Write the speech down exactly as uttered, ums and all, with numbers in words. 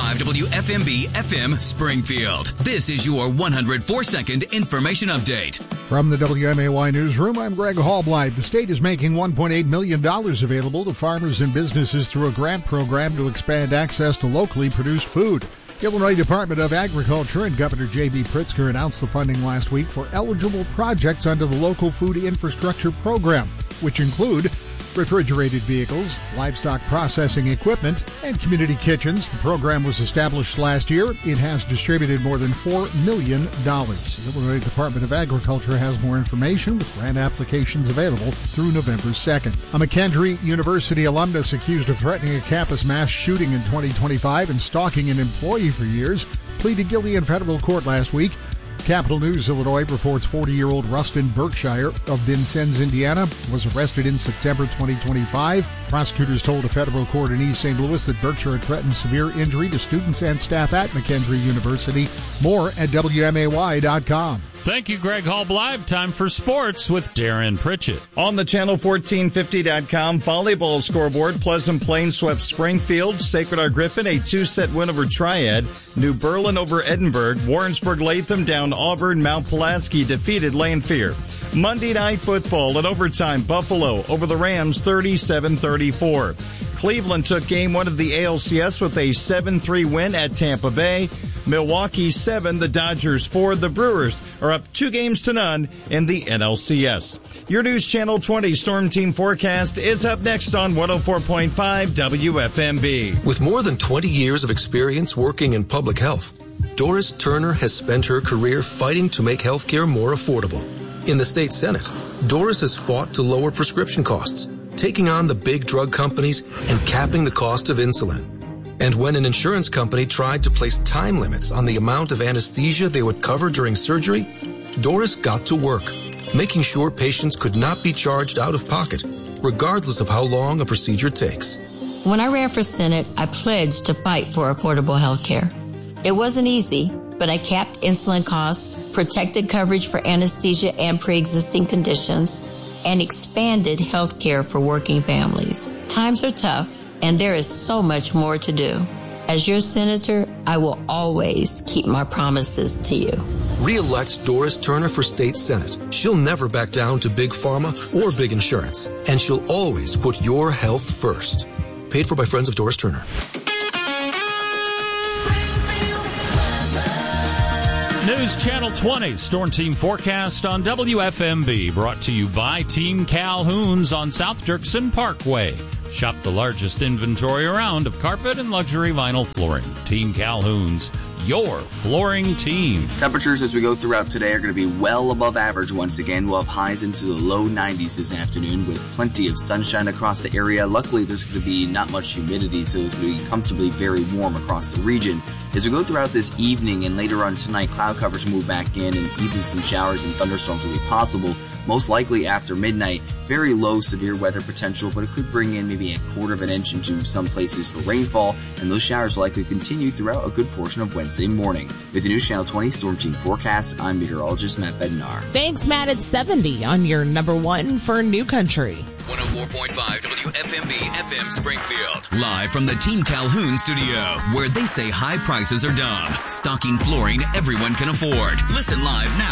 five W F M B F M Springfield. This is your one hundred four second information update. From the W M A Y Newsroom, I'm Greg Hallblythe. The state is making one point eight million dollars available to farmers and businesses through a grant program to expand access to locally produced food. The Illinois Department of Agriculture and Governor J B Pritzker announced the funding last week for eligible projects under the Local Food Infrastructure Program, which include refrigerated vehicles, livestock processing equipment, and community kitchens. The program was established last year. It has distributed more than four million dollars. The Illinois Department of Agriculture has more information with grant applications available through November second. A McKendree University alumnus accused of threatening a campus mass shooting in twenty twenty-five and stalking an employee for years pleaded guilty in federal court last week. Capital News Illinois reports forty-year-old Rustin Berkshire of Vincennes, Indiana, was arrested in September twenty twenty-five. Prosecutors told a federal court in East Saint Louis that Berkshire threatened severe injury to students and staff at McKendree University. More at W M A Y dot com. Thank you, Greg Hallblythe. Time for sports with Darren Pritchett. On the channel fourteen fifty dot com volleyball scoreboard, Pleasant Plains swept Springfield, Sacred Heart Griffin a two-set win over Triad, New Berlin over Edinburgh, Warrensburg Latham down Auburn, Mount Pulaski defeated Lanphier. Monday Night Football in overtime, Buffalo over the Rams thirty-seven thirty-four. Cleveland took game one of the A L C S with a seven three win at Tampa Bay. Milwaukee seven, the Dodgers four. The Brewers are up two games to none in the N L C S. Your News Channel twenty Storm Team forecast is up next on one oh four point five W F M B. With more than twenty years of experience working in public health, Doris Turner has spent her career fighting to make healthcare more affordable. In the state Senate, Doris has fought to lower prescription costs, taking on the big drug companies and capping the cost of insulin. And when an insurance company tried to place time limits on the amount of anesthesia they would cover during surgery, Doris got to work, making sure patients could not be charged out of pocket, regardless of how long a procedure takes. When I ran for Senate, I pledged to fight for affordable health care. It wasn't easy, but I capped insulin costs, protected coverage for anesthesia and pre-existing conditions, and expanded health care for working families. Times are tough, and there is so much more to do. As your senator, I will always keep my promises to you. Re-elect Doris Turner for state senate. She'll never back down to big pharma or big insurance, and she'll always put your health first. Paid for by Friends of Doris Turner. News Channel twenty Storm Team forecast on W F M B, brought to you by Team Calhoun's on South Dirksen Parkway. Shop the largest inventory around of carpet and luxury vinyl flooring. Team Calhoun's, your flooring team. Temperatures as we go throughout today are going to be well above average once again. We'll have highs into the low nineties this afternoon with plenty of sunshine across the area. Luckily, there's going to be not much humidity, so it's going to be comfortably very warm across the region. As we go throughout this evening and later on tonight, cloud coverage will move back in and even some showers and thunderstorms will be possible. Most likely after midnight, very low severe weather potential, but it could bring in maybe a quarter of an inch into some places for rainfall, and those showers will likely continue throughout a good portion of Wednesday morning. With the News Channel twenty Storm Team forecast, I'm meteorologist Matt Bednar. Thanks, Matt. It's seventy on your number one for New Country. one oh four point five W F M B F M Springfield. Live from the Team Calhoun studio, where they say high prices are dumb. Stocking flooring everyone can afford. Listen live now.